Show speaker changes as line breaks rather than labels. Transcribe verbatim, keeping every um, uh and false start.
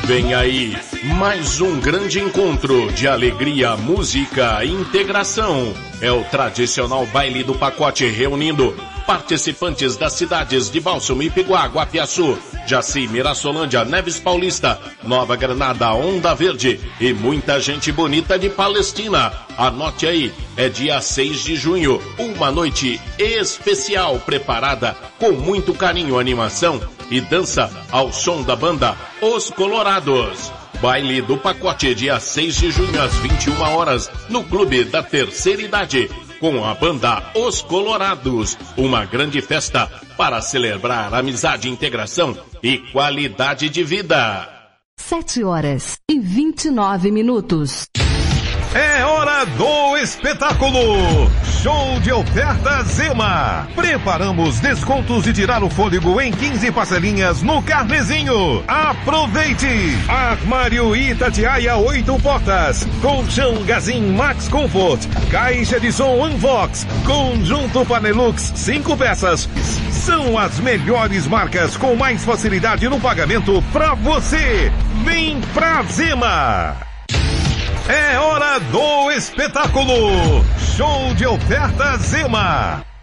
Vem aí, mais um grande encontro de alegria, música e integração. É o tradicional baile do pacote reunindo participantes das cidades de Bálsamo, Ipiguá, Guapiaçu, Jaci, Mirassolândia, Neves Paulista, Nova Granada, Onda Verde e muita gente bonita de Palestina. Anote aí, é dia seis de junho, uma noite especial preparada com muito carinho, animação e dança ao som da banda Os Colorados. Baile do pacote, dia seis de junho às vinte e uma horas, no Clube da Terceira Idade, com a banda Os Colorados. Uma grande festa para celebrar amizade, integração e qualidade de vida.
Sete horas e vinte e nove minutos.
É hora do espetáculo! Show de oferta Zema! Preparamos descontos de tirar o fôlego em quinze parcelinhas no Carnezinho. Aproveite! Armário Itatiaia oito portas, colchão Gazin Max Comfort, caixa de som Unvox, conjunto Panelux cinco peças. São as melhores marcas com mais facilidade no pagamento pra você. Vem pra Zema! É hora do espetáculo! Show de oferta Zema!